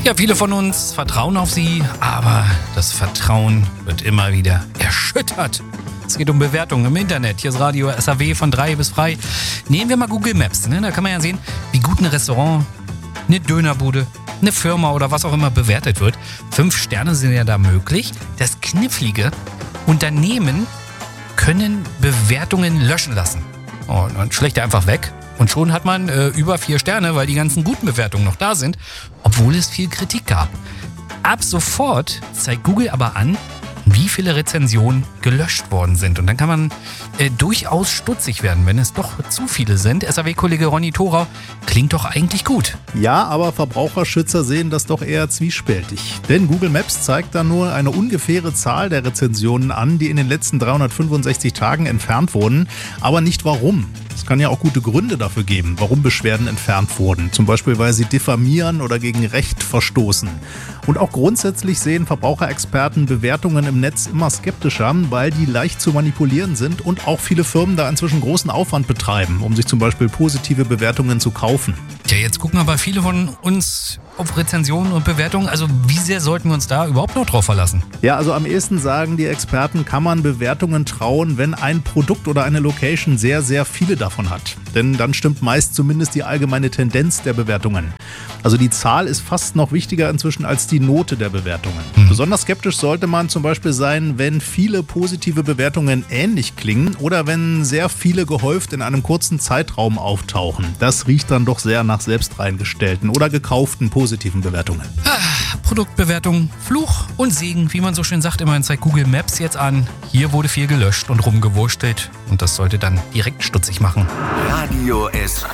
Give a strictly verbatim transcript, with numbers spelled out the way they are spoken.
Ja, viele von uns vertrauen auf sie, aber das Vertrauen wird immer wieder erschüttert. Es geht um Bewertungen im Internet. Hier ist Radio S A W von drei bis frei. Nehmen wir mal Google Maps. Ne? Da kann man ja sehen, wie gut ein Restaurant, eine Dönerbude, eine Firma oder was auch immer bewertet wird. Fünf Sterne sind ja da möglich. Das Knifflige: Unternehmen können Bewertungen löschen lassen. Oh, dann schlägt er einfach weg. Und schon hat man äh, über vier Sterne, weil die ganzen guten Bewertungen noch da sind, obwohl es viel Kritik gab. Ab sofort zeigt Google aber an, wie viele Rezensionen gelöscht worden sind. Und dann kann man äh, durchaus stutzig werden, wenn es doch zu viele sind. S A W-Kollege Ronny Thorau, klingt doch eigentlich gut. Ja, aber Verbraucherschützer sehen das doch eher zwiespältig. Denn Google Maps zeigt da nur eine ungefähre Zahl der Rezensionen an, die in den letzten dreihundertfünfundsechzig Tagen entfernt wurden, aber nicht warum. Es kann ja auch gute Gründe dafür geben, warum Beschwerden entfernt wurden. Zum Beispiel, weil sie diffamieren oder gegen Recht verstoßen. Und auch grundsätzlich sehen Verbraucherexperten Bewertungen im Netz immer skeptischer, weil die leicht zu manipulieren sind und auch viele Firmen da inzwischen großen Aufwand betreiben, um sich zum Beispiel positive Bewertungen zu kaufen. Ja, jetzt gucken aber viele von uns auf Rezensionen und Bewertungen. Also wie sehr sollten wir uns da überhaupt noch drauf verlassen? Ja, also am ehesten sagen die Experten, kann man Bewertungen trauen, wenn ein Produkt oder eine Location sehr, sehr viele davon hat. Denn dann stimmt meist zumindest die allgemeine Tendenz der Bewertungen. Also die Zahl ist fast noch wichtiger inzwischen als die Note der Bewertungen. Hm. Besonders skeptisch sollte man zum Beispiel sein, wenn viele positive Bewertungen ähnlich klingen oder wenn sehr viele gehäuft in einem kurzen Zeitraum auftauchen. Das riecht dann doch sehr nach selbst reingestellten oder gekauften positiven Bewertungen. Ah, Produktbewertung, Fluch und Segen, wie man so schön sagt, immerhin zeigt Google Maps jetzt an. Hier wurde viel gelöscht und rumgewurstelt und das sollte dann direkt stutzig machen. Radio S